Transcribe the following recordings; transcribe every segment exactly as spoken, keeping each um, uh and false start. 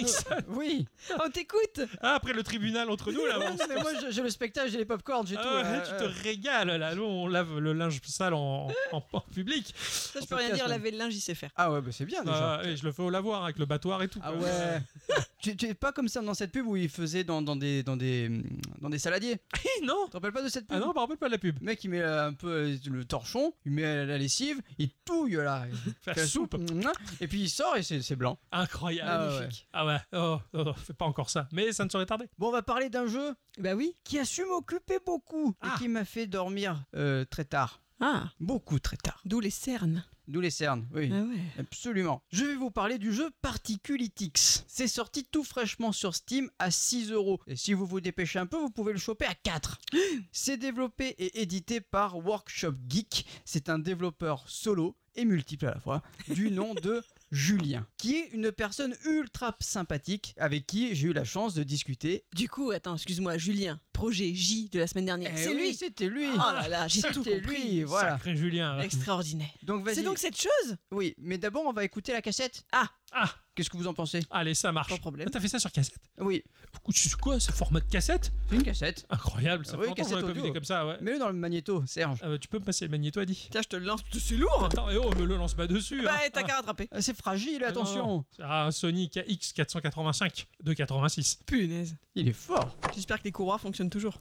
Ixon. Oui. On t'écoute. Ah, après le tribunal entre nous, là, on se- Mais moi, j'ai j'ai le spectacle, j'ai les popcorn, j'ai Ah tout. ouais, euh, tu euh. te régales, là. Nous, on lave le linge sale en, en, en public. Ça, je En peux rien podcast, dire, ouais. laver le linge, il sait faire. Ah ouais, bah c'est bien déjà. Ah, et je le fais au lavoir avec le battoir et tout. Ah quoi. ouais. tu, tu es pas comme ça dans cette pub où il faisait dans, dans des dans des dans des saladiers. Eh, non. Tu te rappelles pas de cette pub? Ah non, je me rappelle pas de la pub. Le mec il met euh, un peu euh, le torchon, il met la lessive, il touille là, il Fait fait la soupe. mouah, et puis il sort et c'est c'est blanc. Incroyable. Ah ouais. Magnifique. Ah ouais. Oh, oh, oh, fais pas encore ça. Mais ça ne saurait tarder. Bon, on va parler d'un jeu Bah oui. qui a su m'occuper beaucoup Ah. et qui m'a fait dormir euh, très tard, Ah, beaucoup très tard. d'où les cernes. D'où les cernes, oui. Ah ouais. Absolument. Je vais vous parler du jeu Particulitix. C'est sorti tout fraîchement sur Steam à six euros. Et si vous vous dépêchez un peu, vous pouvez le choper à quatre. C'est développé et édité par Workshop Geek. C'est un développeur solo et multiple à la fois, du nom de Julien, qui est une personne ultra sympathique avec qui j'ai eu la chance de discuter. Du coup, attends, excuse-moi, Julien, projet J de la semaine dernière. Eh c'est oui, lui. c'était lui. Oh là là, j'ai tout C'était compris. lui, voilà. Sacré Julien. là. Extraordinaire. Donc vas-y. C'est donc cette chose. Oui, mais d'abord on va écouter la cassette. Ah, Ah, Qu'est-ce que vous en pensez? allez, ça marche. Pas de problème. Ah, t'as fait ça sur cassette? Oui, C'est quoi ce format de cassette? c'est une cassette. Incroyable. Ça Ah fait oui, longtemps qu'on cassette avait pas vu audio. des comme ça, ouais. Mets-le dans le magnéto, Serge. Ah bah, tu peux me passer le magnéto, Adi? tiens, je te le lance. C'est lourd. Attends, eh oh, me le lance pas dessus. Bah, hein. t'as qu'à rattraper. Ah, c'est fragile, Ah, attention. non, non. C'est un Sony K X quatre cent quatre-vingt-cinq de quatre-vingt-six. Punaise. Il est fort. J'espère que les courroies fonctionnent toujours.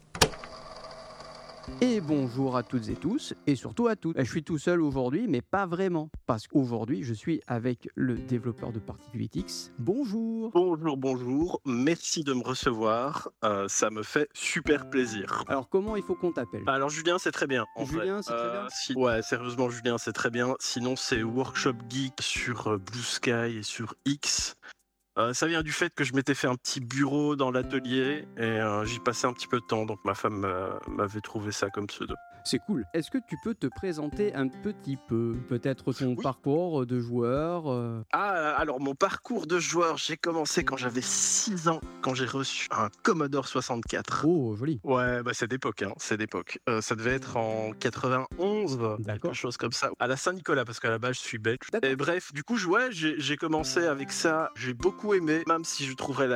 Et bonjour à toutes et tous, et surtout à toutes. Je suis tout seul aujourd'hui, mais pas vraiment, parce qu'aujourd'hui, je suis avec le développeur de Particulitix. Bonjour. Bonjour, bonjour, merci de me recevoir, euh, ça me fait super plaisir. Alors, comment il faut qu'on t'appelle? Alors Julien, c'est très bien. En Julien, vrai. c'est très bien si- Ouais, sérieusement, Julien, c'est très bien. Sinon, c'est Workshop Geek sur euh, Blue Sky et sur X. Euh, ça vient du fait que je m'étais fait un petit bureau dans l'atelier et euh, j'y passais un petit peu de temps, donc ma femme euh, m'avait trouvé ça comme pseudo. C'est cool. Est-ce que tu peux te présenter un petit peu? Peut-être ton Oui. parcours de joueur euh, Ah, alors mon parcours de joueur, j'ai commencé quand j'avais six ans, quand j'ai reçu un Commodore soixante-quatre. Oh, joli. Ouais, bah c'est d'époque, hein, c'est d'époque. Euh, ça devait être en quatre-vingt-onze, D'accord. quelque chose comme ça. À la Saint-Nicolas, parce qu'à la base, je suis belge. D'accord. Et bref, du coup, je- ouais, j'ai j'ai commencé avec ça. J'ai beaucoup aimé, même si je trouverais la